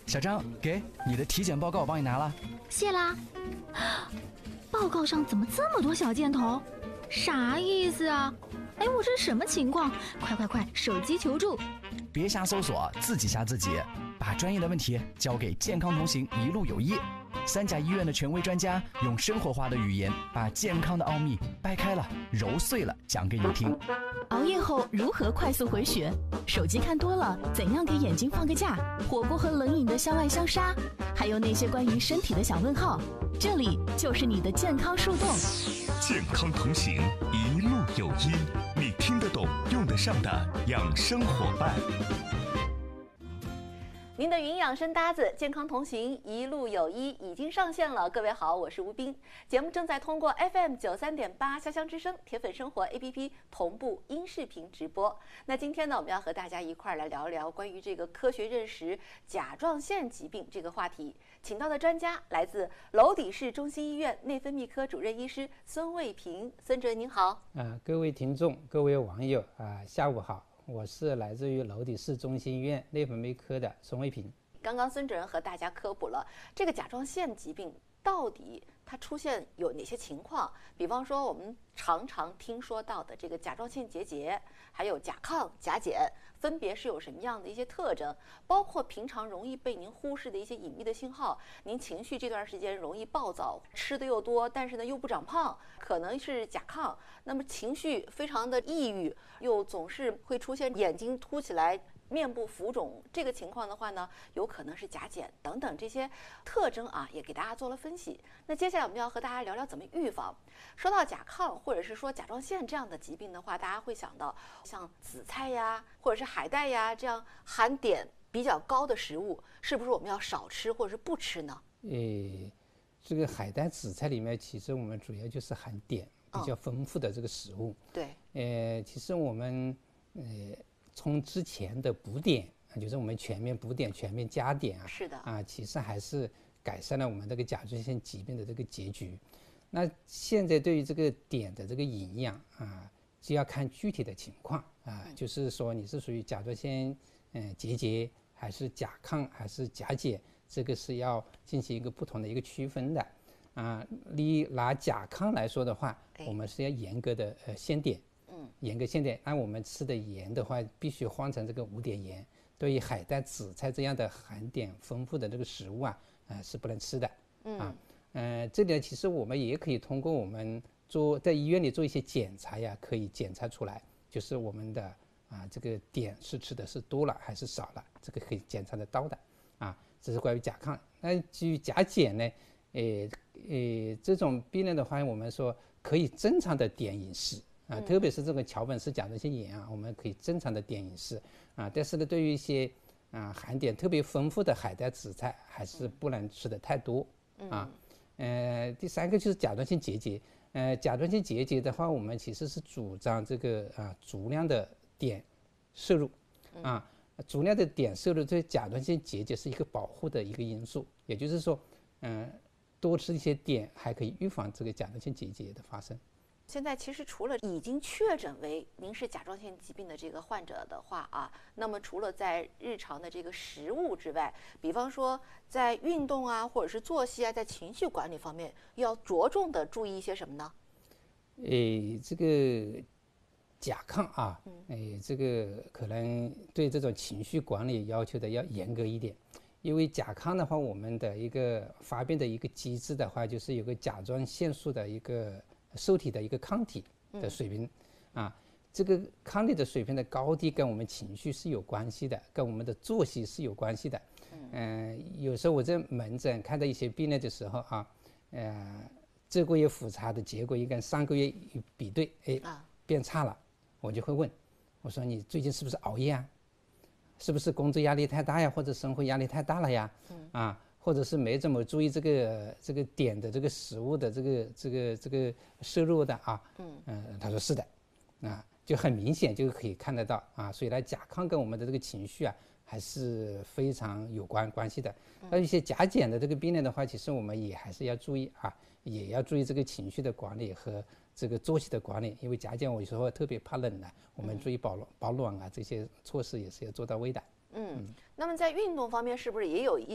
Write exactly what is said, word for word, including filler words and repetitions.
小张，给你的体检报告我帮你拿了。 谢啦。报告上怎么这么多小箭头？啥意思啊？哎，我这是什么情况？快快快，手机求助！ 别瞎搜索，自己吓自己。把专业的问题交给健康同行一路有医，三甲医院的权威专家用生活化的语言把健康的奥秘掰开了揉碎了讲给你听。 熬夜后如何快速回血？手机看多了怎样给眼睛放个假？火锅和冷饮的相爱相杀，还有那些关于身体的小问号，这里就是你的健康树洞。 健康同行，一路有医，你听得懂用得上的养生伙伴。 您的云养生搭子健康同行一路有医已经上线了，各位好，我是吴斌。节目正在通过 F M 九三点八潇湘之声铁粉生活 A P P 同步音视频直播。那今天呢，我们要和大家一块儿来聊一聊关于这个科学认识甲状腺疾病这个话题。请到的专家来自娄底市中心医院内分泌科主任医师孙卫平，孙主任您好。 啊，各位听众、各位网友啊，下午好。我是来自于娄底市中心医院内分泌科的孙卫平。 刚刚孙主任和大家科普了这个甲状腺疾病到底它出现有哪些情况，比方说我们常常听说到的这个甲状腺结节，还有甲亢、甲减，分别是有什么样的一些特征，包括平常容易被您忽视的一些隐秘的信号。您情绪这段时间容易暴躁，吃的又多，但是呢又不长胖，可能是甲亢。那么情绪非常的抑郁，又总是会出现眼睛凸起来，面部浮肿，这个情况的话呢，有可能是甲减等等这些特征啊，也给大家做了分析。那接下来我们要和大家聊聊怎么预防。说到甲亢或者是说甲状腺这样的疾病的话，大家会想到像紫菜呀，或者是海带呀这样含碘比较高的食物，是不是我们要少吃或者是不吃呢？ 诶，这个海带、紫菜里面，其实我们主要就是含碘比较丰富的这个食物。 嗯、对。 呃，其实我们呃。从之前的补碘，就是我们全面补碘、全面加碘啊， 是的啊，其实还是改善了我们这个甲状腺疾病的这个结局。那现在对于这个碘的这个营养啊，就要看具体的情况啊，嗯、就是说你是属于甲状腺嗯、呃、结节，还是甲亢，还是甲减，这个是要进行一个不同的一个区分的啊。你拿甲亢来说的话，哎、我们是要严格的呃限碘。嗯，严格限碘，按我们吃的盐的话，必须换成这个无碘盐。对于海带、紫菜这样的含碘丰富的这个食物啊，呃是不能吃的。嗯啊，呃，这点其实我们也可以通过我们做在医院里做一些检查呀，可以检查出来，就是我们的啊这个碘是吃的是多了还是少了，这个可以检查得到的。啊，这是关于甲亢。那至于甲减呢，呃呃这种病人的话，我们说可以正常的碘饮食。啊，特别是这个桥本氏甲状腺炎啊，我们可以正常的碘饮食啊，但是呢，对于一些啊含碘特别丰富的海带、紫菜，还是不能吃的太多啊。呃，第三个就是甲状腺结节，呃，甲状腺结节的话，我们其实是主张这个啊足量的碘摄入啊，足量的碘摄入对甲状腺结节是一个保护的一个因素，也就是说，嗯、呃，多吃一些碘还可以预防这个甲状腺结节的发生。 现在其实除了已经确诊为您是甲状腺疾病的这个患者的话啊，那么除了在日常的这个食物之外，比方说在运动啊，或者是作息啊，在情绪管理方面，要着重的注意一些什么呢？ 诶，这个甲亢啊，诶，这个可能对这种情绪管理要求的要严格一点，因为甲亢的话，我们的一个发病的一个机制的话，就是有个甲状腺素的一个受体的一个抗体的水平，嗯、啊，这个抗体的水平的高低跟我们情绪是有关系的，跟我们的作息是有关系的。嗯、呃，有时候我在门诊看到一些病人的时候啊，呃，这个月复查的结果跟上个月一比对，哎，啊、变差了，我就会问，我说你最近是不是熬夜啊？是不是工作压力太大呀，或者生活压力太大了呀？嗯、啊。或者是没怎么注意这个这个碘的这个食物的这个这个这个摄入的啊，嗯嗯、呃，他说是的，啊，就很明显就可以看得到啊，所以呢，甲亢跟我们的这个情绪啊还是非常有关关系的。那一些甲减的这个病人的话，其实我们也还是要注意啊，也要注意这个情绪的管理和这个作息的管理，因为甲减我有时候特别怕冷的，我们注意保暖保暖啊，这些措施也是要做到位的。 嗯，那么在运动方面是不是也有一